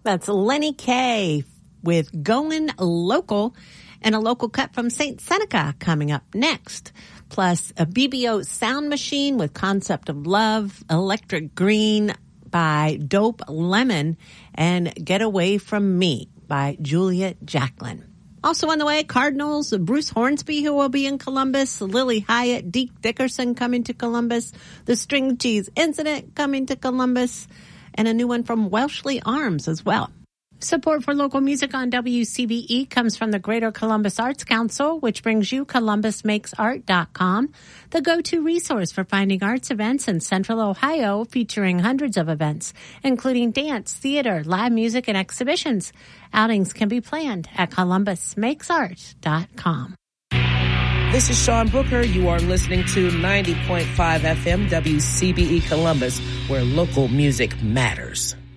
That's Lenny Kaye with Going Local, and a local cut from St. Seneca coming up next. Plus a BBO Sound Machine with Concept of Love, Electric Green by Dope Lemon, and Get Away From Me by Julia Jacklin. Also on the way, Cardinals, Bruce Hornsby, who will be in Columbus, Lily Hyatt, Deke Dickerson coming to Columbus, the String Cheese Incident coming to Columbus, and a new one from Welshly Arms as well. Support for local music on WCBE comes from the Greater Columbus Arts Council, which brings you columbusmakesart.com, the go-to resource for finding arts events in Central Ohio, featuring hundreds of events, including dance, theater, live music, and exhibitions. Outings can be planned at columbusmakesart.com. This is Sean Booker. You are listening to 90.5 FM WCBE Columbus, where local music matters.